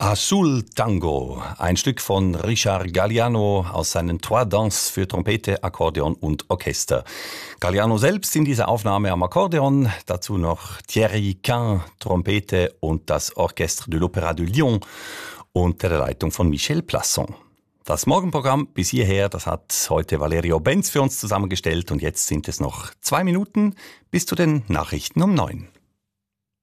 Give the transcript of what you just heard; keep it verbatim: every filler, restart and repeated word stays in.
Azul Tango, ein Stück von Richard Galliano aus seinen Trois Danses für Trompete, Akkordeon und Orchester. Galliano selbst in dieser Aufnahme am Akkordeon, dazu noch Thierry Quin, Trompete und das Orchestre de l'Opéra de Lyon unter der Leitung von Michel Plasson. Das Morgenprogramm bis hierher, das hat heute Valerio Benz für uns zusammengestellt und jetzt sind es noch zwei Minuten bis zu den Nachrichten um neun.